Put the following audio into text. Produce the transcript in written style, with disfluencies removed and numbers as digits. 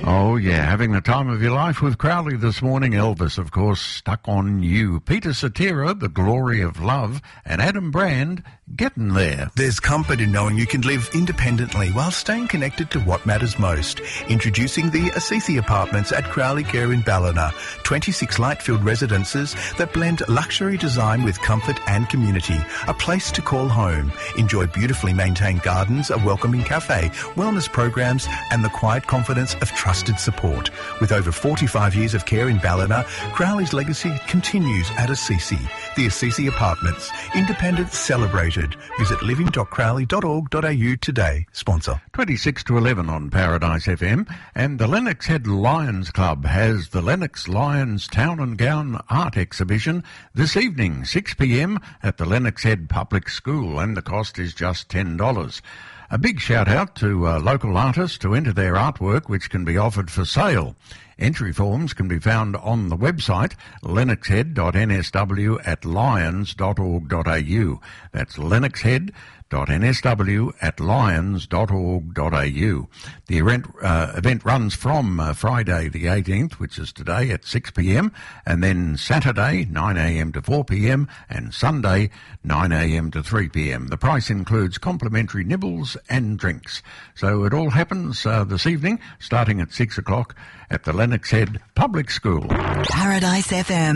Oh, yeah, having the time of your life with Crowley this morning. Elvis, of course, Stuck on You. Peter Cetera, The Glory of Love, and Adam Brand, Getting There. There's comfort in knowing you can live independently while staying connected to what matters most. Introducing the Assisi Apartments at Crowley Care in Ballina. 26 light-filled residences that blend luxury design with comfort and community. A place to call home. Enjoy beautifully maintained gardens, a welcoming cafe, wellness programs, and the quiet confidence of trusted support. With over 45 years of care in Ballina, Crowley's legacy continues at Assisi. The Assisi Apartments. Independence celebrated. Visit living.crowley.org.au today. Sponsor. 26 to 11 on Paradise FM. And the Lennox Head Lions Club has the Lennox Lions Town and Gown Art Exhibition this evening, 6 p.m. at the Lennox Head Public School, and the cost is just $10. A big shout out to local artists to enter their artwork, which can be offered for sale. Entry forms can be found on the website lennoxhead.nsw@lions.org.au. That's lennoxhead.nsw@lions.org.au. The event runs from Friday the 18th, which is today, at 6 p.m, and then Saturday 9 a.m. to 4 p.m, and Sunday 9 a.m. to 3 p.m. The price includes complimentary nibbles and drinks. So it all happens this evening, starting at 6 o'clock at the Lennox Head Public School. Paradise FM.